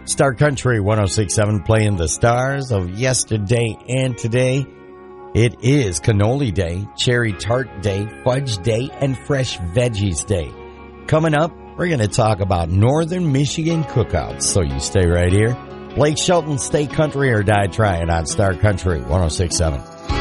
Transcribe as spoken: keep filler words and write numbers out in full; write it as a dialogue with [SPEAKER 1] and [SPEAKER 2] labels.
[SPEAKER 1] Star Country one oh six point seven playing the stars of yesterday and today. It is Cannoli Day, Cherry Tart Day, Fudge Day, and Fresh Veggies Day. Coming up, we're going to talk about Northern Michigan cookouts, so you stay right here. Blake Shelton, Stay Country or Die Trying on Star Country one oh six point seven.